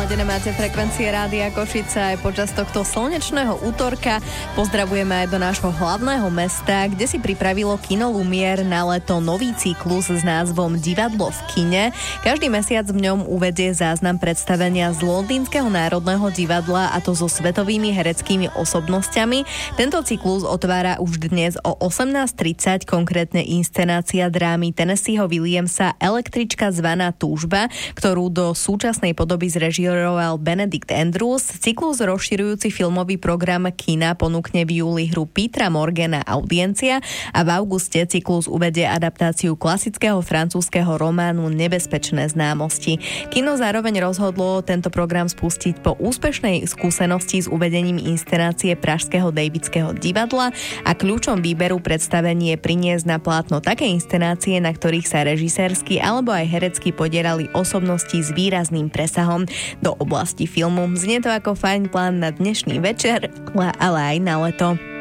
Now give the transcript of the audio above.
naladené máte frekvencie Rádia Košice aj počas tohto slnečného útorka. Pozdravujeme aj do nášho hlavného mesta, kde si pripravilo Kino Lumier na leto nový cyklus s názvom Divadlo v kine. Každý mesiac v ňom uvedie záznam predstavenia z Londýnskeho národného divadla, a to so svetovými hereckými osobnosťami. Tento cyklus otvára už dnes o 18:30, konkrétne inscenácia drámy Tennesseeho Williamsa Električka zvaná Túžba, ktorú do súčasnej podoby zrežíroval Benedict Andrews. Cyklus rozširujúci filmový program kina ponúkne v júli hru Petera Morgana Audiencia a v auguste cyklus uvedie adaptáciu klasického francúzskeho románu Nebezpečné známosti. Kino zároveň rozhodlo tento program spustiť po úspešnej skúsenosti s uvedením inscenácie Pražského Davidského divadla a kľúčom výberu predstavenie priniesť na plátno také inscenácie, na ktorých sa režisérsky alebo aj herecky podierali osobnosti s výrazným presahom do oblasti filmu. Znie to ako fajn plán na dnešný večer, ale aj na leto.